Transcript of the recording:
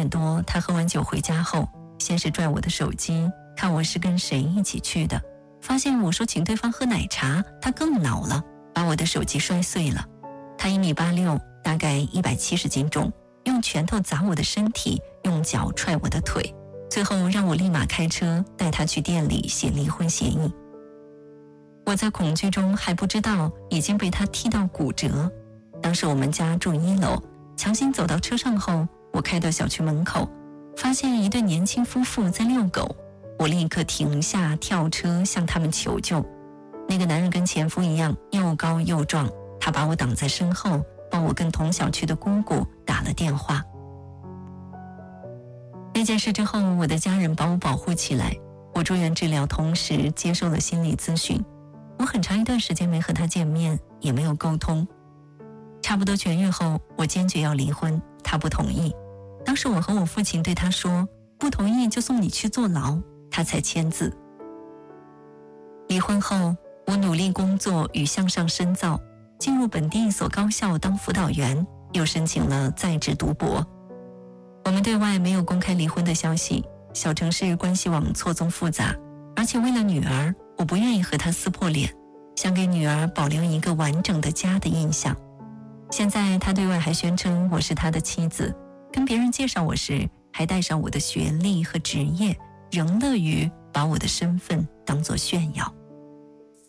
点多，他喝完酒回家后，先是拽我的手机，看我是跟谁一起去的。发现我说请对方喝奶茶，他更恼了，把我的手机摔碎了。他1.86米，大概170斤重，用拳头砸我的身体，用脚踹我的腿，最后让我立马开车带他去店里写离婚协议。我在恐惧中还不知道已经被他踢到骨折。当时我们家住1楼，强行走到车上后，我开到小区门口，发现一对年轻夫妇在遛狗。我立刻停下跳车向他们求救。那个男人跟前夫一样又高又壮，他把我挡在身后，帮我跟同小区的姑姑打了电话。那件事之后，我的家人把我保护起来，我住院治疗，同时接受了心理咨询。我很长一段时间没和他见面，也没有沟通。差不多痊愈后，我坚决要离婚，他不同意。当时我和我父亲对他说，不同意就送你去坐牢，他才签字。离婚后，我努力工作与向上深造，进入本地一所高校当辅导员，又申请了在职读博。我们对外没有公开离婚的消息，小城市关系网错综复杂，而且为了女儿，我不愿意和她撕破脸，想给女儿保留一个完整的家的印象。现在她对外还宣称我是她的妻子，跟别人介绍我时还带上我的学历和职业，仍乐于把我的身份当作炫耀。